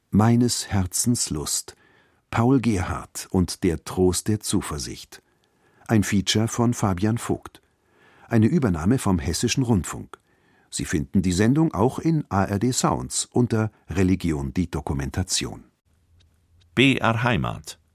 Meines Herzens Lust, Paul Gerhardt und der Trost der Zuversicht. Ein Feature von Fabian Vogt. Eine Übernahme vom Hessischen Rundfunk. Sie finden die Sendung auch in ARD Sounds unter Religion die Dokumentation. BR Heimat